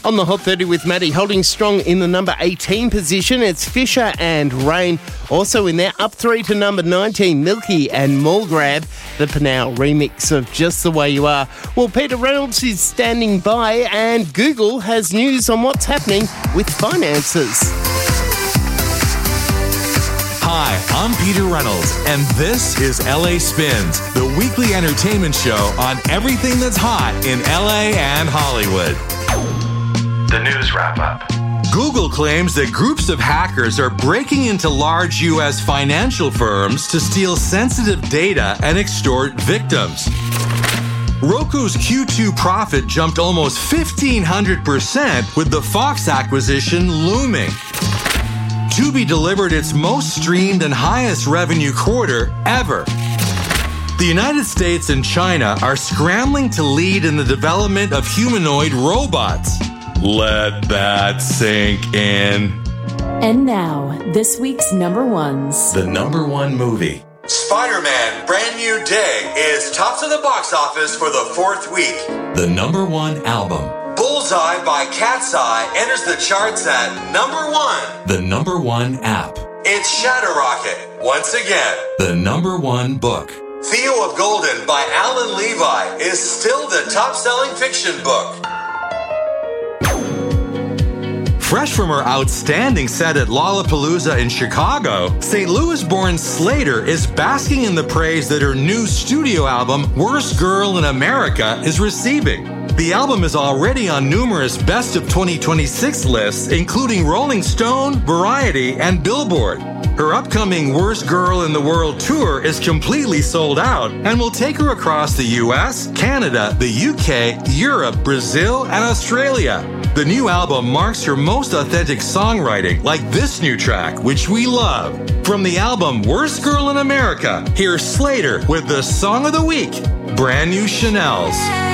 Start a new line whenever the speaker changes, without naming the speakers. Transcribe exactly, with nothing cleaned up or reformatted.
On the Hot thirty with Maddie, holding strong in the number eighteen position, it's Fisher and Rain. Also in there, up three to number nineteen, Milky and Mallgrab, the Panau remix of Just the Way You Are. Well, Peter Reynolds is standing by, and Google has news on what's happening with finances.
Hi, I'm Peter Reynolds, and this is L A Spins, the weekly entertainment show on everything that's hot in L A and Hollywood.
The news wrap-up.
Google claims that groups of hackers are breaking into large U S financial firms to steal sensitive data and extort victims. Roku's Q two profit jumped almost fifteen hundred percent with the Fox acquisition looming. Tubi delivered its most streamed and highest revenue quarter ever. The United States and China are scrambling to lead in the development of humanoid robots. Let that sink in.
And now, this week's number ones.
The number one movie. Spider-Man Brand New Day is tops of the box office for the fourth week. The number one album. Bullseye by Cat's Eye enters the charts at number one. The number one app. It's Shadow Rocket, once again. The number one book. Theo of Golden by Alan Levi is still the top-selling fiction book. Fresh from her outstanding set at Lollapalooza in Chicago, Saint Louis-born Slater is basking in the praise that her new studio album, Worst Girl in America, is receiving. The album is already on numerous Best of twenty twenty-six lists, including Rolling Stone, Variety, and Billboard. Her upcoming Worst Girl in the World tour is completely sold out and will take her across the U S, Canada, the U K, Europe, Brazil, and Australia. The new album marks her most authentic songwriting, like this new track, which we love. From the album Worst Girl in America, here's Slater with the Song of the Week, Brand New Chanels.